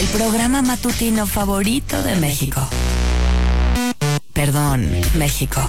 El programa matutino favorito de México. Perdón, México.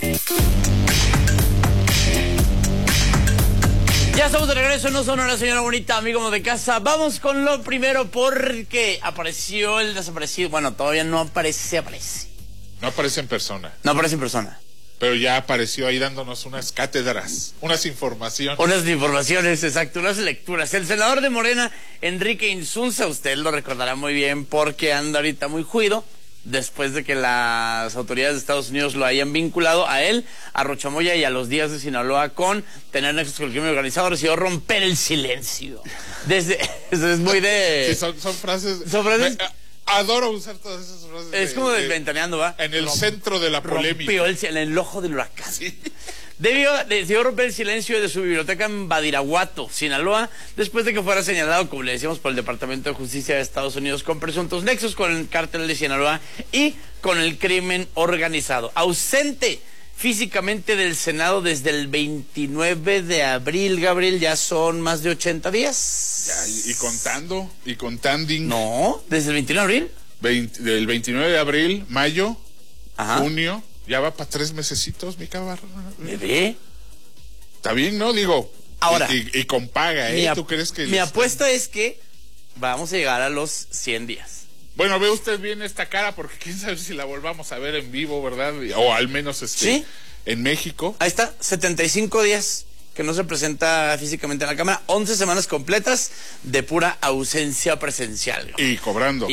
Ya estamos de regreso, no son una señora bonita, amigos de casa. Vamos con lo primero porque apareció el desaparecido. Bueno, todavía no aparece. No aparece en persona. No aparece en persona. Pero ya apareció ahí dándonos unas cátedras, unas informaciones. Unas informaciones, exacto, unas lecturas. El senador de Morena, Enrique Insunza, usted lo recordará muy bien porque anda ahorita muy juido, después de que las autoridades de Estados Unidos lo hayan vinculado a él, a Rochamoya y a los Díaz de Sinaloa con tener nexos con el crimen organizado, decidió romper el silencio. Es muy de... Sí, son frases... Adoro usar todas esas frases. Es como desventaneando, ¿va? En el centro de la polémica. Rompió en el ojo del huracán. Sí. Decidió romper el silencio de su biblioteca en Badiraguato, Sinaloa, después de que fuera señalado, como le decíamos, por el Departamento de Justicia de Estados Unidos con presuntos nexos con el cártel de Sinaloa y con el crimen organizado. Ausente físicamente del Senado desde el 29 de abril, Gabriel, ya son más de 80 días. Ya, y contando. No, desde el 29 de abril. Del 29 de abril, mayo, ajá, junio, ya va para 3 mesecitos, mi cabrón. Bebé. Está bien, ¿no? Digo, ahora. Y con paga, ¿eh? ¿Tú crees que...? Mi apuesta es que vamos a llegar a los 100 días. Bueno, ve usted bien esta cara porque quién sabe si la volvamos a ver en vivo, ¿verdad? O al menos ¿sí? En México. Ahí está, 75 días que no se presenta físicamente en la cámara, 11 semanas completas de pura ausencia presencial. Y cobrando.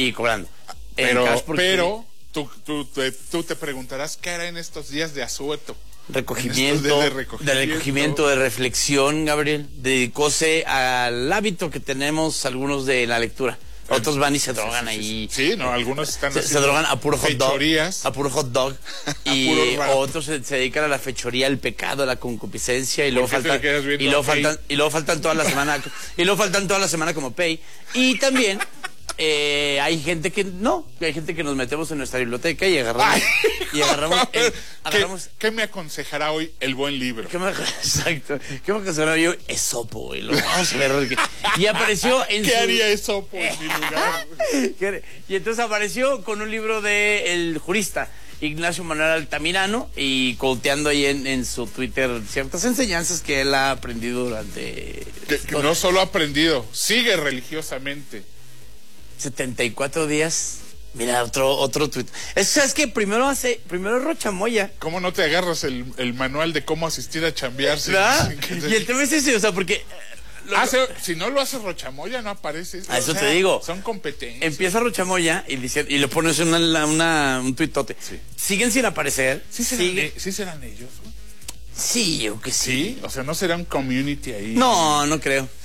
Pero tú te preguntarás qué hará en estos días de asueto. Recogimiento, de reflexión, Gabriel. Dedicóse al hábito que tenemos algunos de la lectura. Otros van y se drogan ahí. Sí, no, algunos están se drogan a puro hot dog. Fechorías. A puro hot dog. Y otros se dedican a la fechoría, al pecado, a la concupiscencia. Y luego faltan toda la semana. Y luego faltan toda la semana como pay. Y también hay gente que nos metemos en nuestra biblioteca y agarramos. ¿Qué me aconsejará hoy el buen libro? Exacto. ¿Qué me aconsejará hoy Esopo? Vamos a ver. Y apareció en ¿Qué haría Esopo en mi lugar? Y entonces apareció con un libro de el jurista Ignacio Manuel Altamirano y quoteando ahí en su Twitter ciertas enseñanzas que él ha aprendido durante... Que no solo ha aprendido, sigue religiosamente. 74 días. Mira, otro tuit. Es que primero Rochamoya. ¿Cómo no te agarras el manual de cómo asistir a chambear? Y el tema es ese, o sea, porque... si no lo hace Rochamoya, no aparece. A eso te digo. Son competencias. Empieza Rochamoya y le pones un tuitote. Sí. Siguen sin aparecer. ¿Sí serán ellos? Sí, yo que sí. ¿Sí? O sea, ¿no será un community ahí? No creo.